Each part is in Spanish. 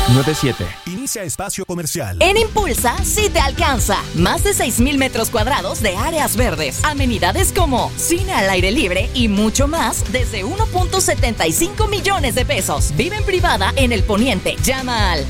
97. Inicia espacio comercial. En Impulsa sí te alcanza. Más de 6,000 metros cuadrados de áreas verdes, amenidades como cine al aire libre y mucho más desde 1.75 millones de pesos. Vive en privada en el Poniente. Llama al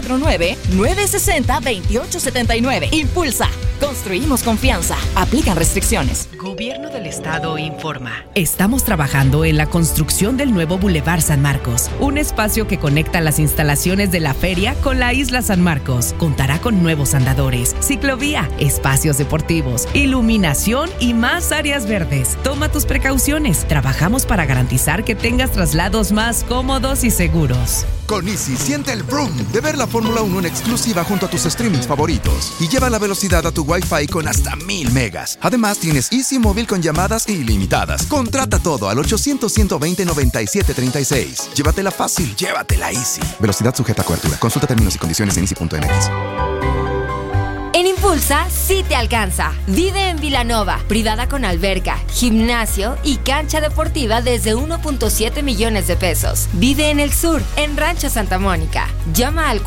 449-960-2879. Impulsa. Construimos confianza. Aplican restricciones. Gobierno del Estado informa. Estamos trabajando en la construcción del nuevo Boulevard San Marcos, un espacio que conecta las instalaciones de la feria con la isla San Marcos. Contará con nuevos andadores, ciclovía, espacios deportivos, iluminación y más áreas verdes. Toma tus precauciones. Trabajamos para garantizar que tengas traslados más cómodos y seguros. Con Easy siente el vroom de ver la Fórmula 1 en exclusiva junto a tus streamings favoritos y lleva la velocidad a tu Wi-Fi con hasta 1000 megas. Además, tienes Easy Móvil con llamadas ilimitadas. Contrata todo al 800-120-9736. Llévatela fácil, llévatela Easy. Velocidad sujeta a cobertura. Consulta términos y condiciones en easy.mx. En Impulsa sí te alcanza. Vive en Vilanova, privada con alberca, gimnasio y cancha deportiva desde 1.7 millones de pesos. Vive en el sur, en Rancho Santa Mónica. Llama al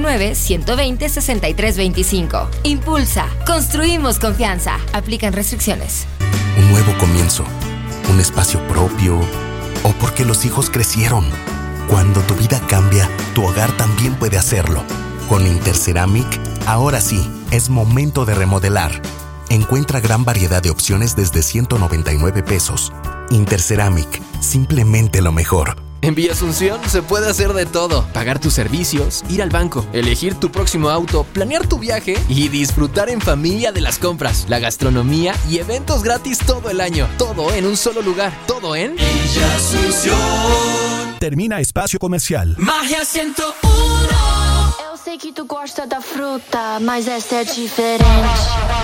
449-120-6325. Impulsa, construimos confianza. Aplican restricciones. Un nuevo comienzo, un espacio propio, o porque los hijos crecieron. Cuando tu vida cambia, tu hogar también puede hacerlo. Con Interceramic, ahora sí, es momento de remodelar. Encuentra gran variedad de opciones desde 199 pesos. Interceramic, simplemente lo mejor. En Villa Asunción se puede hacer de todo. Pagar tus servicios, ir al banco, elegir tu próximo auto, planear tu viaje y disfrutar en familia de las compras, la gastronomía y eventos gratis todo el año. Todo en un solo lugar. Todo en Villa Asunción. Termina espacio comercial. Magia 101. Eu sei que tu gosta da fruta, mas essa é diferente.